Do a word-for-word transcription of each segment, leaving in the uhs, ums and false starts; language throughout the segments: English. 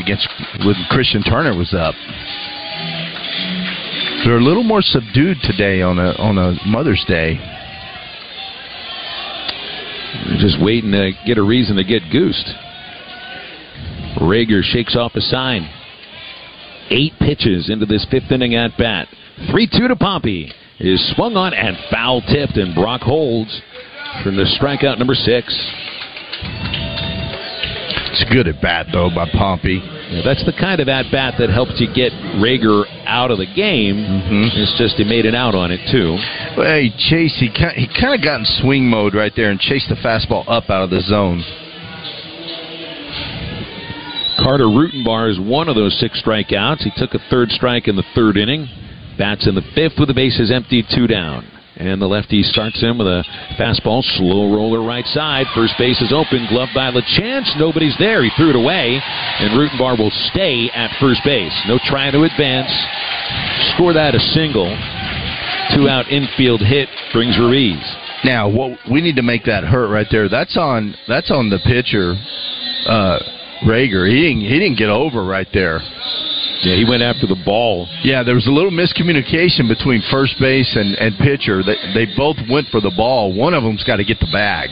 against when Christian Turner was up. They're a little more subdued today on a on a Mother's Day. We're just waiting to get a reason to get goosed. Rager shakes off a sign. Eight pitches into this fifth inning at bat. three two to Pompey. Is swung on and foul tipped, and Brock holds from the strikeout number six. It's good at bat, though, by Pompey. Yeah, that's the kind of at bat that helps you get Rager out of the game. Mm-hmm. It's just he made an out on it, too. Well, he chased, he kind, he kind of got in swing mode right there and chased the fastball up out of the zone. Carter Rutenbar is one of those six strikeouts. He took a third strike in the third inning. Bats in the fifth with the bases empty, two down. And the lefty starts him with a fastball, slow roller right side. First base is open, gloved by LaChance. Nobody's there. He threw it away, and Rutenbar will stay at first base. No trying to advance. Score that a single. Two-out infield hit brings Ruiz. Now, what we need to make that hurt right there. That's on. That's on the pitcher, uh, Rager. He didn't. He didn't get over right there. Yeah, he went after the ball. Yeah, there was a little miscommunication between first base and, and pitcher. They, they both went for the ball. One of them's got to get the bag.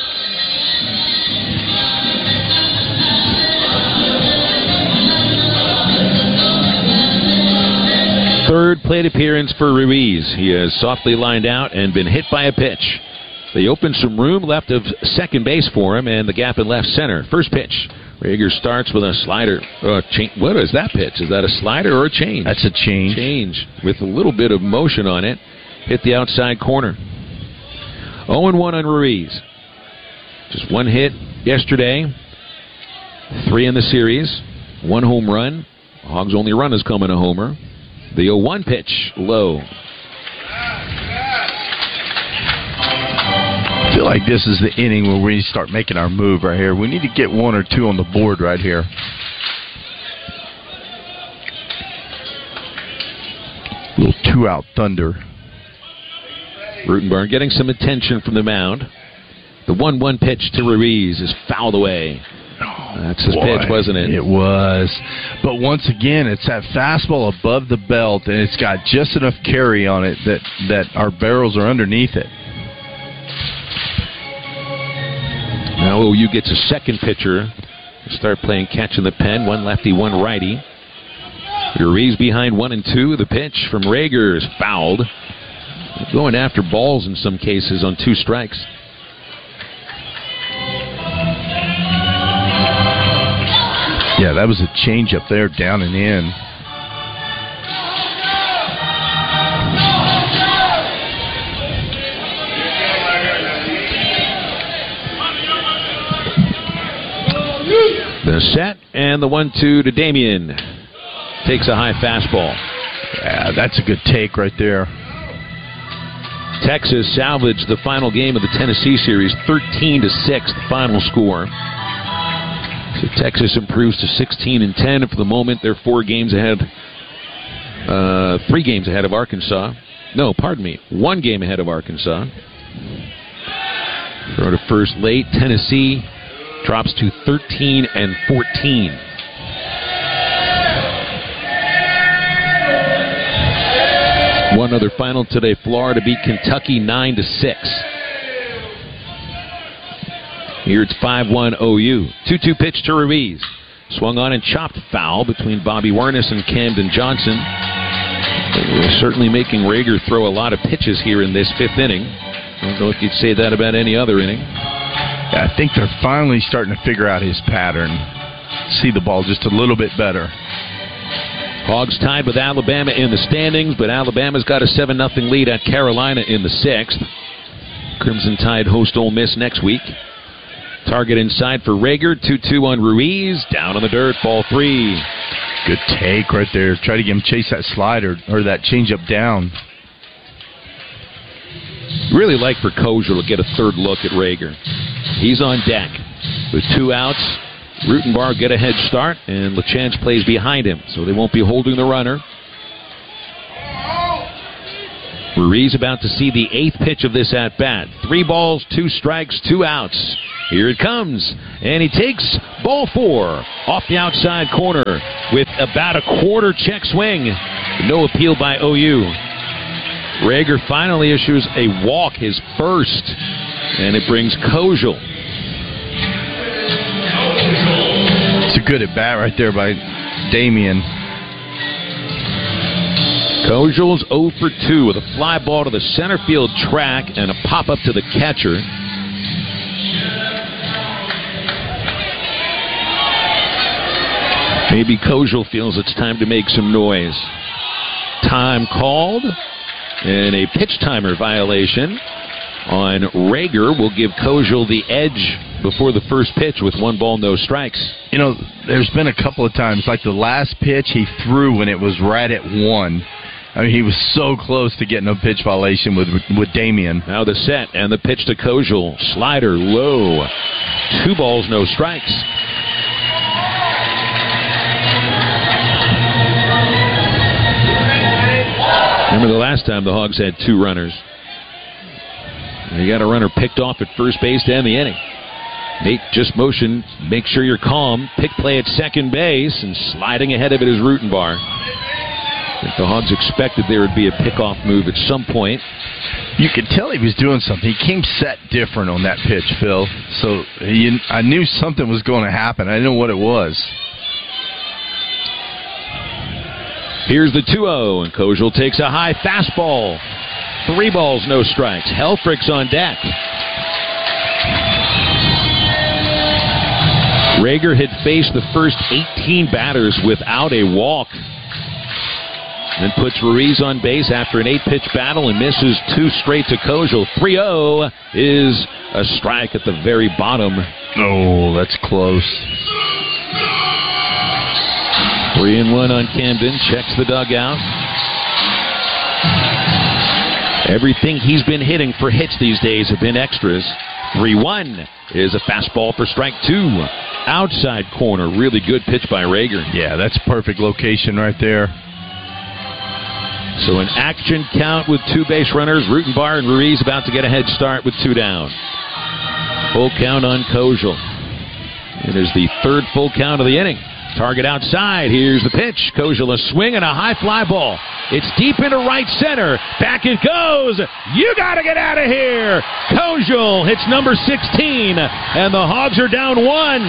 Third plate appearance for Ruiz. He has softly lined out and been hit by a pitch. They opened some room left of second base for him and the gap in left center. First pitch. Rager starts with a slider. Uh, cha- what is that pitch? Is that a slider or a change? That's a change. Change with a little bit of motion on it. Hit the outside corner. oh and one on Ruiz. Just one hit yesterday. Three in the series. One home run. Hogs' only run has come in a homer. The oh one pitch, low. I feel like this is the inning where we start making our move right here. We need to get one or two on the board right here. A little two-out thunder. Rutenbar getting some attention from the mound. The one one pitch to Ruiz is fouled away. That's his Boy, pitch, wasn't it? It was. But once again, it's that fastball above the belt, and it's got just enough carry on it that, that our barrels are underneath it. Now O U gets a second pitcher. Start playing catch in the pen. One lefty, one righty. Ruiz behind one and two. The pitch from Rager is fouled. Going after balls in some cases on two strikes. Yeah, that was a change up there, down and in. The set and the one two to Damien. Takes a high fastball. Yeah, that's a good take right there. Texas salvaged the final game of the Tennessee series, thirteen to six, the final score. So Texas improves to sixteen and ten, and for the moment they're four games ahead, uh, three games ahead of Arkansas. No, pardon me, one game ahead of Arkansas. Throw to first late. Tennessee drops to thirteen and fourteen. One other final today. Florida beat Kentucky nine to six. Here it's five one O U. two two pitch to Ruiz. Swung on and chopped foul between Bobby Wernes and Camden Johnson. They're certainly making Rager throw a lot of pitches here in this fifth inning. I don't know if you'd say that about any other inning. Yeah, I think they're finally starting to figure out his pattern. See the ball just a little bit better. Hogs tied with Alabama in the standings, but Alabama's got a seven nothing lead at Carolina in the sixth. Crimson Tide host Ole Miss next week. Target inside for Rager. two two on Ruiz. Down on the dirt. Ball three. Good take right there. Try to get him chase that slider or that changeup down. Really like for Koziol to get a third look at Rager. He's on deck with two outs. Rutenbar get a head start, and LaChance plays behind him, so they won't be holding the runner. Ruiz about to see the eighth pitch of this at-bat. Three balls, two strikes, two outs. Here it comes. And he takes ball four off the outside corner with about a quarter check swing. No appeal by O U. Rager finally issues a walk, his first, and it brings Kozel. It's a good at bat right there by Damian. Kozel's oh for two with a fly ball to the center field track and a pop up to the catcher. Maybe Kozel feels it's time to make some noise. Time called, and a pitch timer violation on Rager will give Kozel the edge before the first pitch with one ball, no strikes. You know, there's been a couple of times, like the last pitch he threw when it was right at one. I mean, he was so close to getting a pitch violation with with Damian. Now the set and the pitch to Kozel. Slider low. Two balls, no strikes. Remember the last time the Hogs had two runners. You got a runner picked off at first base to end the inning. Nate just motioned, make sure you're calm, pick play at second base, and sliding ahead of it is Rutenbar. I think the Hogs expected there would be a pickoff move at some point. You could tell he was doing something. He came set different on that pitch, Phil. So he, I knew something was going to happen. I didn't know what it was. Here's the two oh, and Kozel takes a high fastball. Three balls, no strikes. Helfrich's on deck. Rager had faced the first eighteen batters without a walk. Then puts Ruiz on base after an eight-pitch battle and misses two straight to Kozel. three oh is a strike at the very bottom. Oh, that's close. Three and one on Camden. Checks the dugout. Everything he's been hitting for hits these days have been extras. three one is a fastball for strike two. Outside corner. Really good pitch by Rager. Yeah, that's perfect location right there. So an action count with two base runners. Rutenbar and Ruiz about to get a head start with two down. Full count on Kozel. It is the third full count of the inning. Target outside. Here's the pitch. Kozel a swing and a high fly ball. It's deep into right center. Back it goes. You got to get out of here. Kozel hits number sixteen, and the Hogs are down one.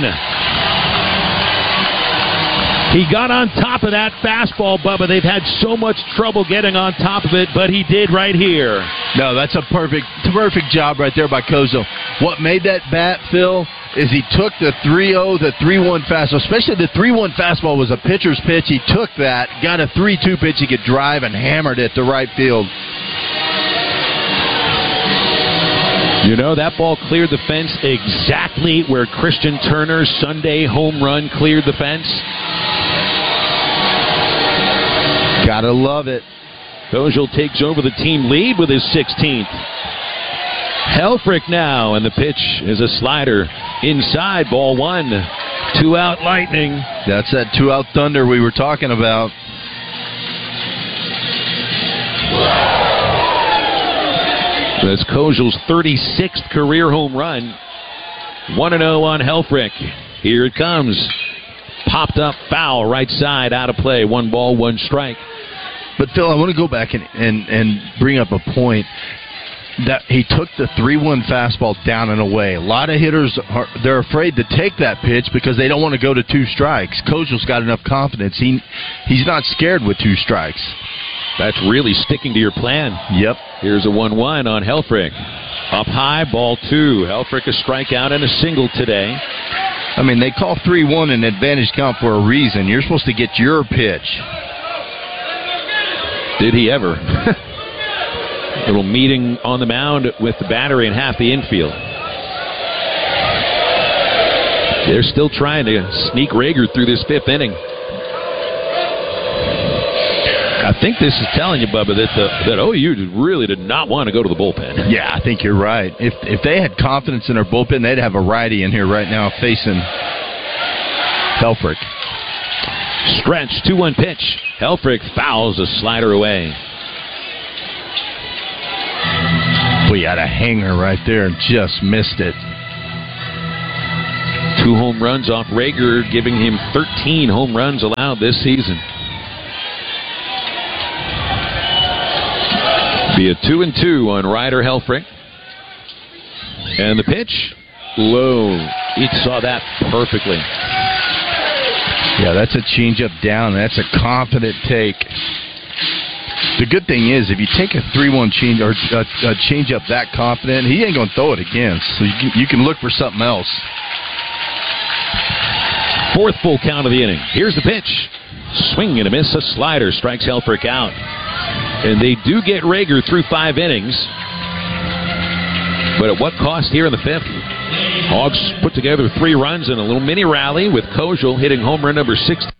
He got on top of that fastball, Bubba. They've had so much trouble getting on top of it, but he did right here. No, that's a perfect, perfect job right there by Kozel. What made that bat, Phil, is he took the three oh, the three one fastball, especially the three one fastball was a pitcher's pitch. He took that, got a three two pitch he could drive, and hammered it to right field. You know, that ball cleared the fence exactly where Christian Turner's Sunday home run cleared the fence. Gotta love it. Kozel takes over the team lead with his sixteenth. Helfrich now, and the pitch is a slider inside, ball one. Two out Lightning. That's that two out thunder we were talking about. That's Kozel's thirty-sixth career home run. one and oh on Helfrich. Here it comes. Popped up foul, right side, out of play. One ball, one strike. But, Phil, I want to go back and, and, and bring up a point. That he took the three one fastball down and away. A lot of hitters, are they're afraid to take that pitch because they don't want to go to two strikes. Kozel's got enough confidence. He He's not scared with two strikes. That's really sticking to your plan. Yep. Here's a one one on Helfrich. Up high, ball two. Helfrich a strikeout and a single today. I mean, they call three one an advantage count for a reason. You're supposed to get your pitch. Did he ever? Little meeting on the mound with the battery and half the infield. They're still trying to sneak Rager through this fifth inning. I think this is telling you, Bubba, that the, that O U really did not want to go to the bullpen. Yeah, I think you're right. If if they had confidence in their bullpen, they'd have a righty in here right now facing Helfrich. Stretch, two one pitch. Helfrich fouls a slider away. We had a hanger right there and just missed it. Two home runs off Rager, giving him thirteen home runs allowed this season. Be a two and two on Ryder Helfrich. And the pitch, low. He saw that perfectly. Yeah, that's a changeup down. That's a confident take. The good thing is, if you take a three one change or a, a changeup that confident, he ain't going to throw it again. So you can, you can look for something else. Fourth full count of the inning. Here's the pitch. Swing and a miss. A slider strikes Helfrich out. And they do get Rager through five innings. But at what cost here in the fifth? Hogs put together three runs in a little mini rally with Kojal hitting home run number sixteen.